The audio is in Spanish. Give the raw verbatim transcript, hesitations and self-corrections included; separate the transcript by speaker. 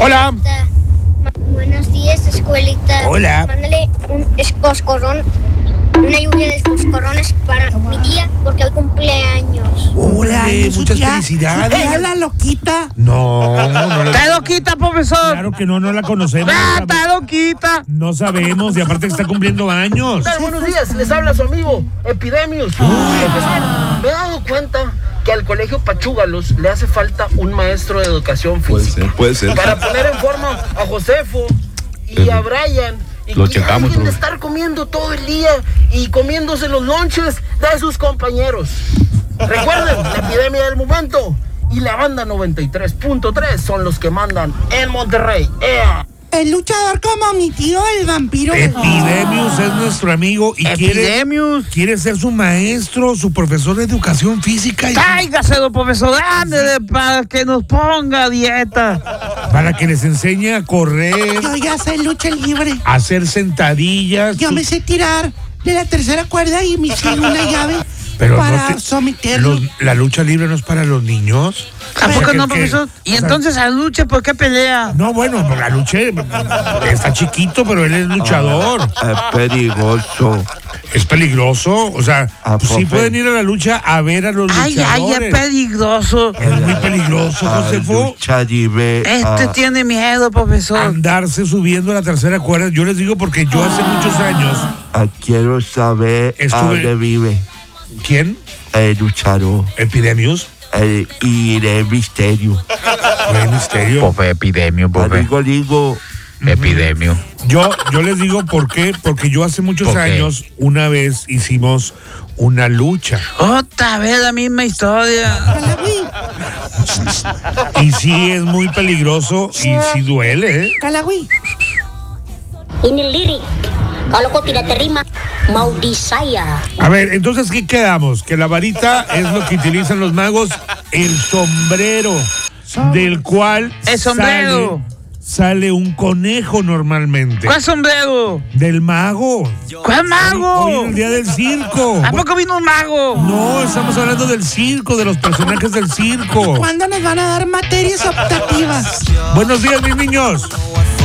Speaker 1: Hola.
Speaker 2: Buenos días, escuelita.
Speaker 1: Hola.
Speaker 2: Mándale un escoscorrón, una lluvia de escoscorrones para mi tía, porque hoy cumpleaños.
Speaker 1: Hola,
Speaker 3: Ay, su
Speaker 1: muchas
Speaker 3: tía-
Speaker 1: felicidades.
Speaker 3: ¿Su tía la loquita?
Speaker 1: No, no
Speaker 4: ¡Está
Speaker 1: la...
Speaker 4: loquita, profesor!
Speaker 1: Claro que no, no la conocemos.
Speaker 4: ¡Ah,
Speaker 1: No,
Speaker 4: está
Speaker 1: sabe-
Speaker 4: loquita!
Speaker 1: no sabemos, y aparte que está cumpliendo años.
Speaker 5: ¿Qué tal? Buenos días, les habla su amigo Epidemius. Profesor, me he dado cuenta que al colegio Pachúgalos le hace falta un maestro de educación
Speaker 6: Puede
Speaker 5: física.
Speaker 6: ser, puede ser.
Speaker 5: Para poner en forma a Josefo y a Brian. Y
Speaker 6: Lo
Speaker 5: que
Speaker 6: checamos,
Speaker 5: dejen de
Speaker 6: profe.
Speaker 5: estar comiendo todo el día y comiéndose los lonches de sus compañeros. Recuerden, la epidemia del momento y la banda noventa y tres punto tres son los que mandan en Monterrey. ¡Ea!
Speaker 3: El luchador como mi tío, el vampiro.
Speaker 1: Epidemius es nuestro amigo y quiere,
Speaker 4: Epidemius.
Speaker 1: quiere ser su maestro, su profesor de educación física y
Speaker 4: Tráigaselo, profesor, ándele para que nos ponga a dieta.
Speaker 1: para que les enseñe a correr,
Speaker 3: Yo ya sé lucha libre.
Speaker 1: a hacer sentadillas.
Speaker 3: Yo me sé tirar de la tercera cuerda y me sigue una llave
Speaker 1: Pero
Speaker 3: para
Speaker 1: no te-
Speaker 3: someterlo.
Speaker 1: los- la lucha libre no es para los niños.
Speaker 4: ¿A
Speaker 1: O sea,
Speaker 4: poco
Speaker 1: que-
Speaker 4: no,
Speaker 1: que-
Speaker 4: profesor?
Speaker 1: o
Speaker 4: Y
Speaker 1: sea,
Speaker 4: entonces a lucha, ¿por qué pelea?
Speaker 1: No, bueno, la lucha está chiquito, pero él es luchador.
Speaker 6: Es peligroso.
Speaker 1: Es peligroso, o sea,
Speaker 6: Ah,
Speaker 1: pues sí
Speaker 6: profe.
Speaker 1: pueden ir a la lucha a ver a los
Speaker 4: Ay, ay,
Speaker 1: luchadores.
Speaker 4: es peligroso.
Speaker 1: Es muy peligroso,
Speaker 6: Ah,
Speaker 1: Josefo,
Speaker 6: lucha libre.
Speaker 4: Este
Speaker 6: ah,
Speaker 4: tiene miedo, profesor.
Speaker 1: andarse subiendo a la tercera cuerda. Yo les digo porque yo hace muchos años,
Speaker 6: ah, quiero saber a
Speaker 1: Estuve-
Speaker 6: dónde vive
Speaker 1: ¿quién?
Speaker 6: el luchador
Speaker 1: Epidemius,
Speaker 6: el, y el misterio.
Speaker 1: Rey Misterio.
Speaker 4: Pope, epidemio, pope.
Speaker 6: Digo, digo,
Speaker 4: Epidemio.
Speaker 1: Yo, yo les digo por qué, porque yo hace muchos
Speaker 4: ¿Por qué?
Speaker 1: años, una vez hicimos una lucha.
Speaker 4: Otra vez la misma historia.
Speaker 3: Calagüí,
Speaker 1: Y sí es muy peligroso y sí duele, ¿eh?
Speaker 3: calagüí.
Speaker 2: Iniliri, kalau kau tidak terima, mau disaya.
Speaker 1: A ver, entonces, ¿qué quedamos? Que la varita es lo que utilizan los magos, el sombrero, del cual
Speaker 4: El sombrero.
Speaker 1: sale, sale un conejo normalmente.
Speaker 4: ¿Cuál sombrero?
Speaker 1: Del mago.
Speaker 4: ¿Cuál
Speaker 1: Hoy
Speaker 4: mago?
Speaker 1: es el día del circo.
Speaker 4: ¿A poco vino un mago?
Speaker 1: No, estamos hablando del circo, de los personajes del circo.
Speaker 3: ¿Cuándo nos van a dar materias optativas?
Speaker 1: Buenos días, mis niños.